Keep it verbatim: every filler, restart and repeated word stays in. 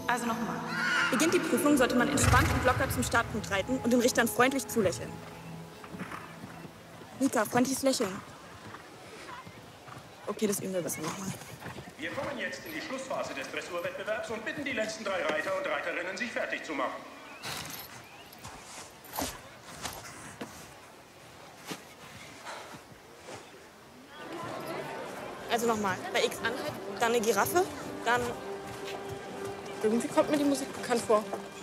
Also nochmal. Beginnt die Prüfung, sollte man entspannt und locker zum Startpunkt reiten und den Richtern freundlich zulächeln. Mika, freundliches Lächeln. Okay, das üben wir besser nochmal. Wir kommen jetzt in die Schlussphase des Dressurwettbewerbs und bitten die letzten drei Reiter und Reiterinnen, sich fertig zu machen. Also nochmal. Bei X anhalten, dann eine Giraffe, dann... Irgendwie kommt mir die Musik bekannt vor.